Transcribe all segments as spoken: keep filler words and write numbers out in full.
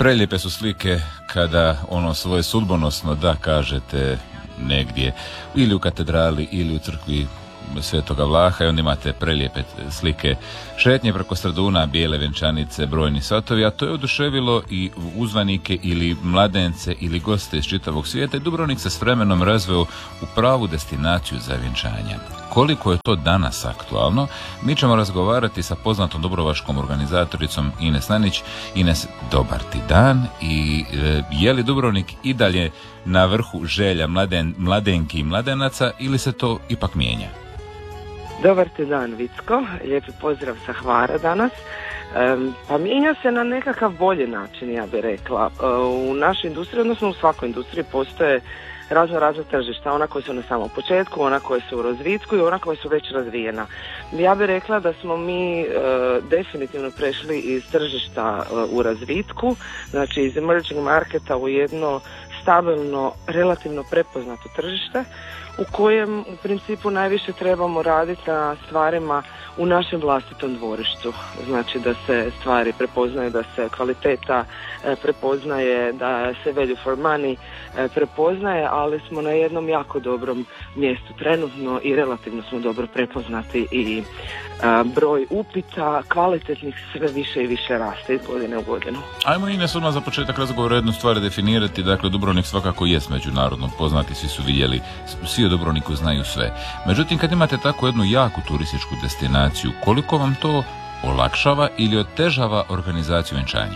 Prelijepe su slike kada ono svoje sudbonosno da kažete negdje ili u katedrali ili u crkvi Svetoga Vlaha i onda imate prelijepe slike šetnje preko Straduna, bijele venčanice, brojni satovi, a to je oduševilo i uzvanike ili mladence ili goste iz čitavog svijeta i Dubrovnik se s vremenom razveo u pravu destinaciju za vjenčanja. Koliko je to danas aktualno, mi ćemo razgovarati sa poznatom dubrovačkom organizatoricom Ines Nanić. Ines, dobar ti dan i e, je li Dubrovnik i dalje na vrhu želja mladen, mladenki i mladenaca ili se to ipak mijenja? Dobar ti dan, Vicko. Lijepi pozdrav sa Hvara danas. Um, pa mijenja se na nekakav bolji način, ja bih rekla. Uh, u našoj industriji, odnosno u svakoj industriji, postoje razno razne tržišta, ona koja su na samom početku, ona koja su u razvitku i ona koja su već razvijena. Ja bih rekla da smo mi uh, definitivno prešli iz tržišta uh, u razvitku, znači iz emerging marketa u jedno stabilno, relativno prepoznato tržište u kojem u principu najviše trebamo raditi na stvarima u našem vlastitom dvorištu. Znači da se stvari prepoznaju, da se kvaliteta e, prepoznaje, da se value for money e, prepoznaje, ali smo na jednom jako dobrom mjestu trenutno i relativno smo dobro prepoznati i a, broj upita kvalitetnih sve više i više raste iz godine u godinu. Ajmo Ines odmah za početak razgovora jednu stvar definirati. Dakle, Dubrovnik svakako jest međunarodno poznati, svi su vidjeli, svi o Dubrovniku znaju sve. Međutim, kad imate tako jednu jaku turističku destinaciju, koliko vam to olakšava ili otežava organizaciju vjenčanja?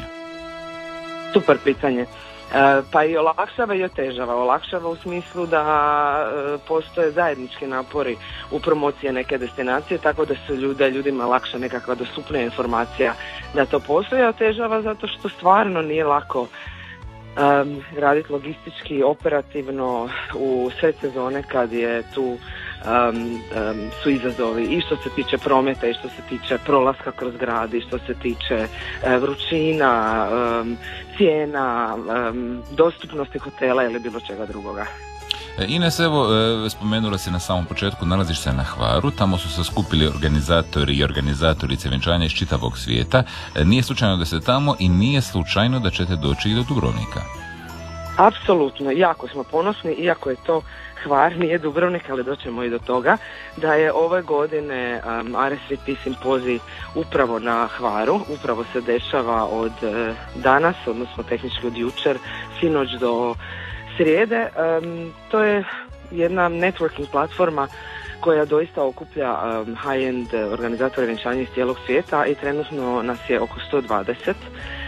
Super pitanje. E, pa i olakšava i otežava. Olakšava u smislu da e, postoje zajednički napori u promociji neke destinacije, tako da su ljude, ljudima lakša nekakva dostupnija informacija da to postoji. Otežava zato što stvarno nije lako Um, raditi logistički, operativno u sve sezone kad je tu um, um, su izazovi i što se tiče prometa i što se tiče prolaska kroz grad i što se tiče uh, vrućina, um, cijena, um, dostupnosti hotela ili bilo čega drugoga. Ines, evo, spomenula si na samom početku, nalaziš se na Hvaru, tamo su se skupili organizatori i organizatorice vjenčanja iz čitavog svijeta. Nije slučajno da ste tamo i nije slučajno da ćete doći i do Dubrovnika. Apsolutno, jako smo ponosni, iako je to Hvar, nije Dubrovnik, ali doćemo i do toga, da je ove godine um, R S V P simpozij upravo na Hvaru, upravo se dešava od uh, danas, odnosno tehnički od jučer, sinoć do srijede. Um, to je jedna networking platforma koja doista okuplja um, high-end organizatore vjenčanja iz cijelog svijeta i trenutno nas je oko sto dvadeset.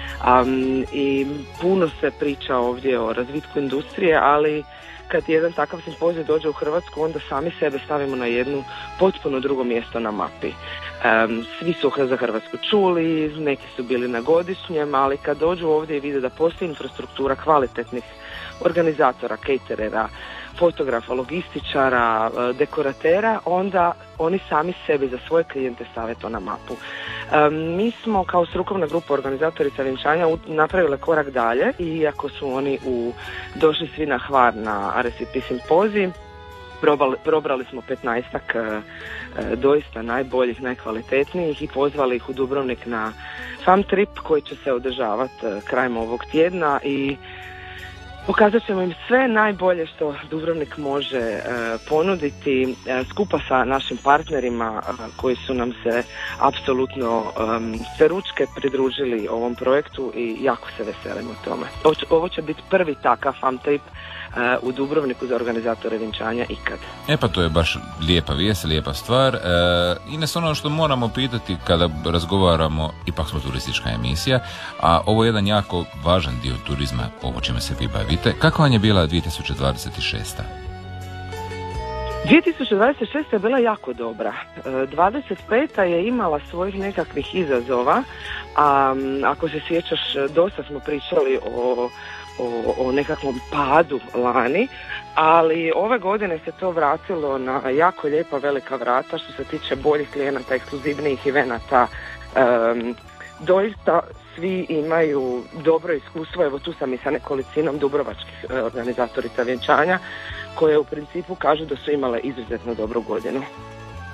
Um, I puno se priča ovdje o razvitku industrije, ali kad jedan takav simpozij dođe u Hrvatsku, onda sami sebe stavimo na jednu potpuno drugo mjesto na mapi. Um, svi su za Hrvatsku čuli, neki su bili na godišnjem, ali kad dođu ovdje i vide da postoji infrastruktura kvalitetnih organizatora, caterera, fotografa, logističara, dekoratera, onda oni sami sebi za svoje klijente stave to na mapu. Um, mi smo kao strukovna grupa organizatorica vjenčanja napravili korak dalje, i iako su oni u, došli svi na Hvar na R S V P simpozij, Probali, probrali smo petnaestak e, doista najboljih, najkvalitetnijih i pozvali ih u Dubrovnik na Fam Trip koji će se održavati e, krajem ovog tjedna i pokazat ćemo im sve najbolje što Dubrovnik može e, ponuditi e, skupa sa našim partnerima e, koji su nam se apsolutno e, sve ručke pridružili ovom projektu i jako se veselimo tome. Ovo će, ovo će biti prvi takav Fam Trip u Dubrovniku za organizatore vjenčanja ikad. E pa to je baš lijepa vijest, lijepa stvar. E, Ines, ono što moramo pitati kada razgovaramo, ipak smo turistička emisija, a ovo je jedan jako važan dio turizma, ovo čime se vi bavite. Kako vam je bila dvije tisuće dvadeset šesta? dvije tisuće dvadeset šesta je bila jako dobra. dvadeset peta je imala svojih nekakvih izazova, a ako se sjećaš, dosta smo pričali o O, o nekakvom padu lani, ali ove godine se to vratilo na jako lijepa velika vrata što se tiče boljih klijenata, ekskluzivnijih evenata. Um, doista svi imaju dobro iskustvo, evo tu sam i sa nekolicinom dubrovačkih organizatorica vjenčanja koje u principu kažu da su imale izuzetno dobru godinu.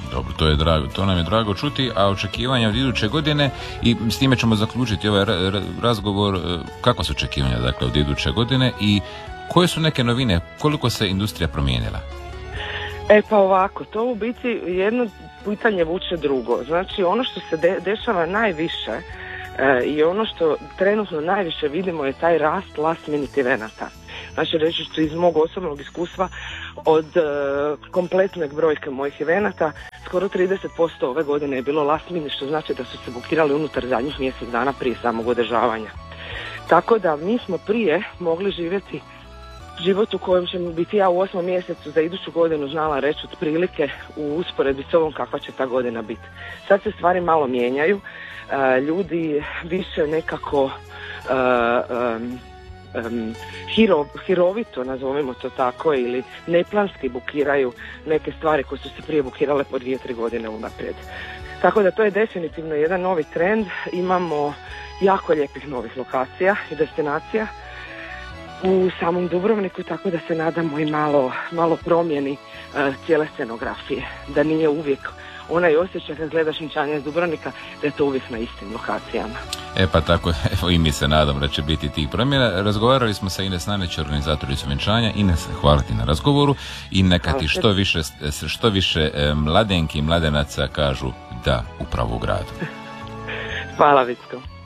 Dobro, to je drago, to nam je drago čuti, a očekivanja od iduće godine, i s time ćemo zaključiti ovaj ra- razgovor, kako su očekivanja dakle od iduće godine i koje su neke novine, koliko se industrija promijenila? E pa ovako, to u biti jedno pitanje vuče drugo. Znači ono što se de- dešava najviše e, i ono što trenutno najviše vidimo je taj rast last minute evenata. Znači reći ću iz mog osobnog iskustva od e, kompletne brojke mojih evenata, skoro trideset posto ove godine je bilo last minute, što znači da su se bukirali unutar zadnjih mjesec dana prije samog održavanja. Tako da mi smo prije mogli živjeti život u kojem ćemo biti ja u osmom mjesecu za iduću godinu znala reći otprilike u usporedbi s ovom kakva će ta godina biti. Sad se stvari malo mijenjaju, e, ljudi više nekako e, um, um, hiro, hirovito, nazovimo to tako, ili neplanski bukiraju neke stvari koje su se prije bukirale po dvije, tri godine unaprijed. Tako da to je definitivno jedan novi trend. Imamo jako lijepih novih lokacija i destinacija u samom Dubrovniku, tako da se nadamo i malo, malo promjeni uh, cijele scenografije, da nije uvijek onaj osjećaj kad gledaš Vjenčanje iz Dubrovnika, da je to uvijek na istim lokacijama. E pa tako, evo i mi se nadam da će biti tih promjena. Razgovarali smo sa Ines Naneć, organizatoricu Vjenčanja. Ines, hvala ti na razgovoru i neka ti što više, što više mladenki i mladenaca kažu da upravo u gradu. Hvala, Vicko.